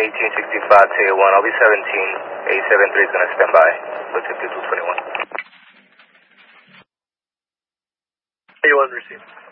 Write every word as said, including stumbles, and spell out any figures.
eighteen sixty-five to one. I'll be seventeen. eight seven three is going to stand by. With fifty-two twenty-one. A one received.